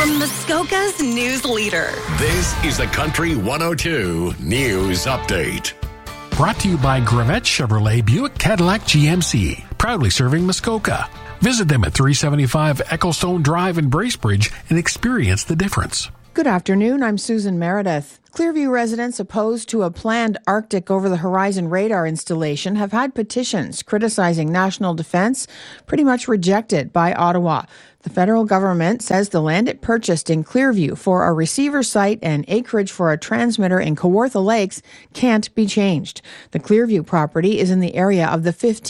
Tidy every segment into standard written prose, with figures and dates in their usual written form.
from Muskoka's news leader. This is the Country 102 News Update. Brought to you by Gravette Chevrolet Buick Cadillac GMC, proudly serving Muskoka. Visit them at 375 Ecclestone Drive in Bracebridge and experience the difference. Good afternoon, I'm Susan Meredith. Clearview residents opposed to a planned Arctic over-the-horizon radar installation have had petitions criticizing national defense pretty much rejected by Ottawa. The federal government says the land it purchased in Clearview for a receiver site and acreage for a transmitter in Kawartha Lakes can't be changed. The Clearview property is in the area of the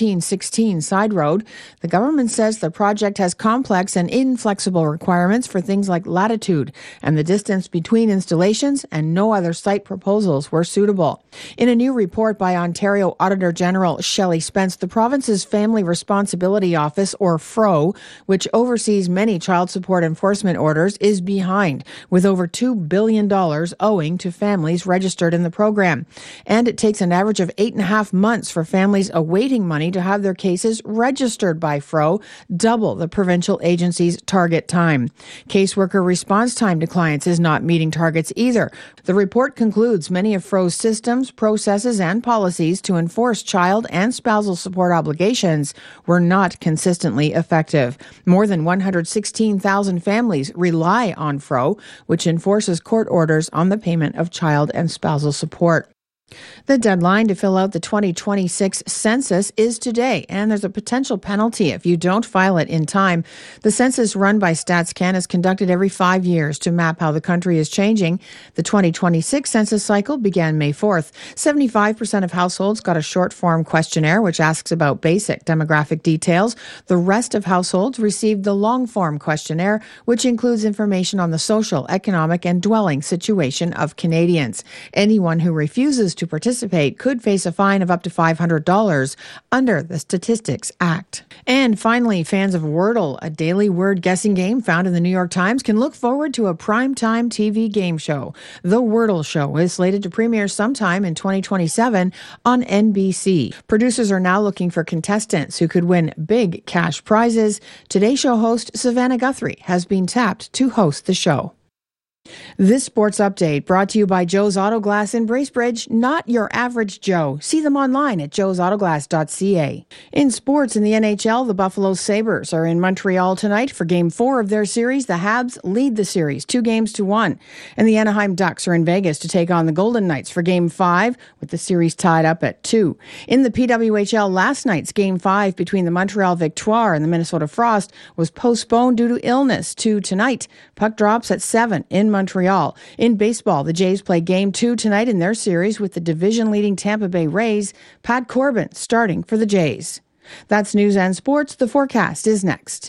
1516 side road. The government says the project has complex and inflexible requirements for things like latitude and the distance between installations, and no other site proposals were suitable. In a new report by Ontario Auditor General Shelley Spence, the province's Family Responsibility Office, or FRO, which oversees many child support enforcement orders, is behind, with over $2 billion owing to families registered in the program. And it takes an average of 8.5 months for families awaiting money to have their cases registered by FRO, double the provincial agency's target time. Caseworker response time to clients is not meeting targets either. The report concludes many of FRO's systems, processes, and policies to enforce child and spousal support obligations were not consistently effective. More than 116,000 families rely on FRO, which enforces court orders on the payment of child and spousal support. The deadline to fill out the 2026 census is today, and there's a potential penalty if you don't file it in time. The census run by StatsCan is conducted every 5 years to map how the country is changing. The 2026 census cycle began May 4th. 75% of households got a short-form questionnaire, which asks about basic demographic details. The rest of households received the long-form questionnaire, which includes information on the social, economic, and dwelling situation of Canadians. Anyone who refuses to participate could face a fine of up to $500 under the Statistics Act. And finally, fans of Wordle, a daily word guessing game found in the New York Times, can look forward to a primetime TV game show. The Wordle Show is slated to premiere sometime in 2027 on NBC. Producers are now looking for contestants who could win big cash prizes. Today Show host Savannah Guthrie has been tapped to host the show. This sports update brought to you by Joe's Auto Glass in Bracebridge, not your average Joe. See them online at joesautoglass.ca. In sports, in the NHL, the Buffalo Sabres are in Montreal tonight for Game 4 of their series. The Habs lead the series 2-1. And the Anaheim Ducks are in Vegas to take on the Golden Knights for Game 5, with the series tied up at 2. In the PWHL, last night's Game 5 between the Montreal Victoire and the Minnesota Frost was postponed due to illness to tonight. Puck drops at 7 in Montreal. In baseball, the Jays play Game 2 tonight in their series with the division-leading Tampa Bay Rays. Pat Corbin starting for the Jays. That's news and sports. The forecast is next.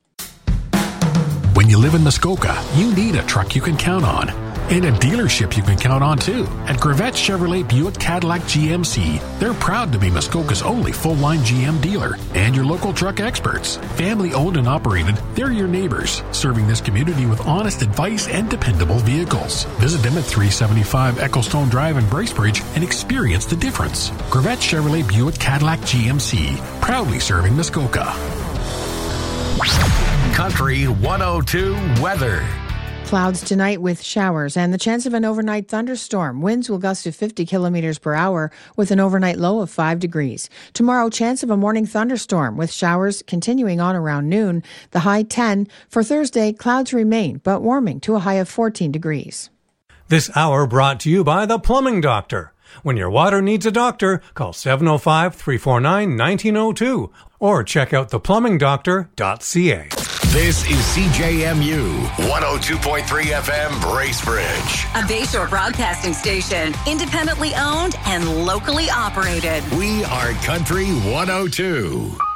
When you live in Muskoka, you need a truck you can count on. And a dealership you can count on, too. At Gravette Chevrolet Buick Cadillac GMC, they're proud to be Muskoka's only full-line GM dealer and your local truck experts. Family-owned and operated, they're your neighbors, serving this community with honest advice and dependable vehicles. Visit them at 375 Ecclestone Drive in Bracebridge and experience the difference. Gravette Chevrolet Buick Cadillac GMC, proudly serving Muskoka. Country 102 weather. Clouds tonight with showers and the chance of an overnight thunderstorm. Winds will gust to 50 kilometers per hour with an overnight low of 5 degrees. Tomorrow, chance of a morning thunderstorm with showers continuing on around noon. The high 10. For Thursday, clouds remain, but warming to a high of 14 degrees. This hour brought to you by The Plumbing Doctor. When your water needs a doctor, call 705-349-1902 or check out theplumbingdoctor.ca. This is CJMU 102.3 FM Bracebridge. A Bayshore broadcasting station, independently owned and locally operated. We are Country 102.